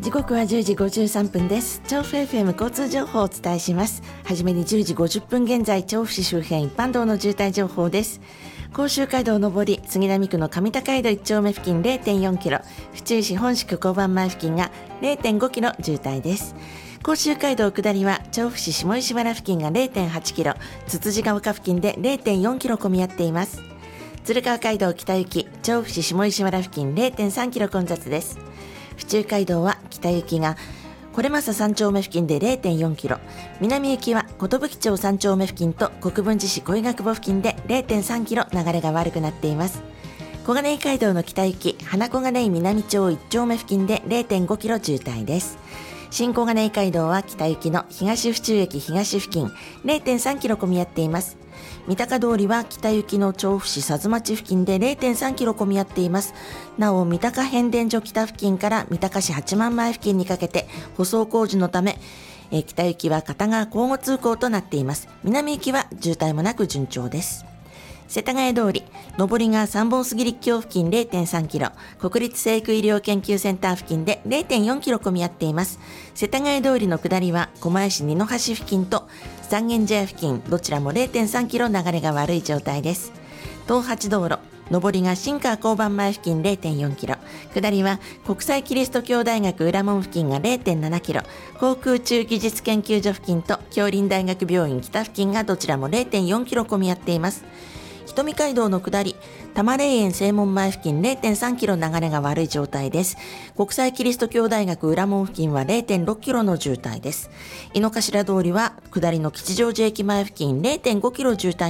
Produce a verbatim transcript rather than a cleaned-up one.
時刻はじゅうじごじゅうさんぷんです。調布 エフエム 交通情報をお伝えします。はじめにじゅうじごじゅっぷん現在、調布市周辺一般道の渋滞情報です。甲州街道上り杉並区の上高井戸いち丁目付近 れいてんよんキロ、府中市本宿交番前付近が れいてんごキロ渋滞です。甲州街道下りは調布市下石原付近が れいてんはちキロ、つつじヶ丘付近で れいてんよんキロ混み合っています。鶴川街道北行き調布市下石原付近 れいてんさんキロ混雑です。府中街道は北行きがこれまささん丁目付近で れいてんよんキロ、南行きは寿町さん丁目付近と国分寺市小伊賀久保付近で れいてんさんキロ流れが悪くなっています。小金井街道の北行き花小金井南町いち丁目付近で れいてんごキロ渋滞です。新小金井街道は北行きの東府中駅東付近 れいてんさんキロ混み合っています。三鷹通りは北行きの調布市佐津町付近で れいてんさんキロ混み合っています。なお三鷹変電所北付近から三鷹市八幡前付近にかけて舗装工事のため、えー、北行きは片側交互通行となっています。南行きは渋滞もなく順調です。世田谷通り上りが三本杉立橋付近 れいてんさんキロ、国立成育医療研究センター付近で れいてんよんキロ混み合っています。世田谷通りの下りは狛江市二の橋付近と三軒茶屋付近どちらも れいてんさんキロ流れが悪い状態です。東八道路上りが新川交番前付近 れいてんよんキロ、下りは国際キリスト教大学裏門付近が れいてんななキロ、航空中技術研究所付近と杏林大学病院北付近がどちらも れいてんよんキロ混み合っています。瞳街道の下り多摩霊園正門前付近 れいてんさんキロ流れが悪い状態です。国際キリスト教大学裏門付近は れいてんろっキロの渋滞です。井の頭通りは下りの吉祥寺駅前付近 れいてんごキロ渋滞